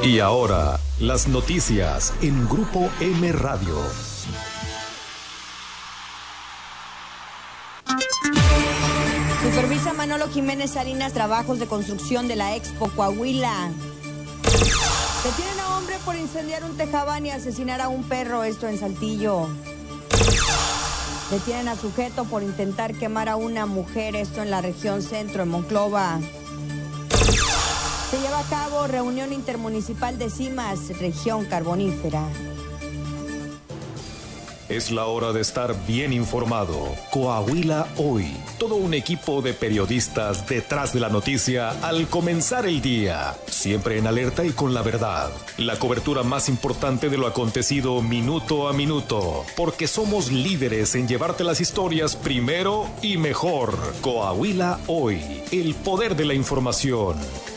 Y ahora, las noticias en Grupo M Radio. Supervisa Manolo Jiménez Salinas trabajos de construcción de la Expo Coahuila. Detienen a hombre por incendiar un tejabán y asesinar a un perro, esto en Saltillo. Detienen a sujeto por intentar quemar a una mujer, esto en la región centro, en Monclova. Se lleva a cabo reunión intermunicipal de CIMAS, región carbonífera. Es la hora de estar bien informado. Coahuila Hoy. Todo un equipo de periodistas detrás de la noticia al comenzar el día. Siempre en alerta y con la verdad. La cobertura más importante de lo acontecido minuto a minuto. Porque somos líderes en llevarte las historias primero y mejor. Coahuila Hoy. El poder de la información.